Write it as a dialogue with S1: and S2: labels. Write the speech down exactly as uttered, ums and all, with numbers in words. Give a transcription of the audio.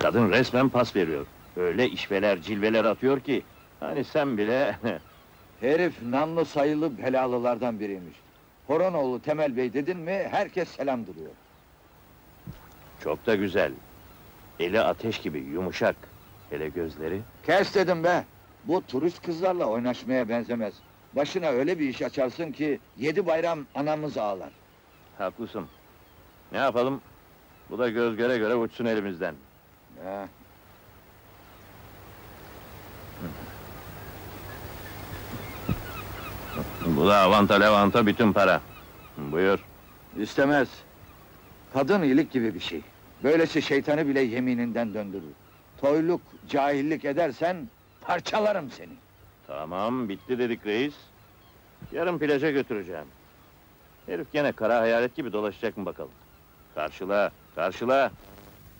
S1: Kadın resmen pas veriyor. Öyle işveler, cilveler atıyor ki... ...hani sen bile...
S2: Herif namlı sayılı belalılardan biriymiş. Horonoğlu Temel Bey dedin mi, herkes selam duruyor.
S1: Çok da güzel. Eli ateş gibi, yumuşak. Hele gözleri...
S2: Kes dedim be! Bu turist kızlarla oynaşmaya benzemez. Başına öyle bir iş açarsın ki, yedi bayram anamız ağlar.
S1: Haklısın. Ne yapalım? Bu da göz göre göre uçsun elimizden.
S2: Ya.
S1: Bu da avanta levanta bütün para. Buyur.
S2: İstemez. Kadın iyilik gibi bir şey. Böylesi şeytanı bile yemininden döndürür. Toyluk, cahillik edersen, parçalarım seni.
S1: Tamam, bitti dedik reis. Yarın plaja götüreceğim. Herif gene kara hayalet gibi dolaşacak mı bakalım? Karşıla, karşıla!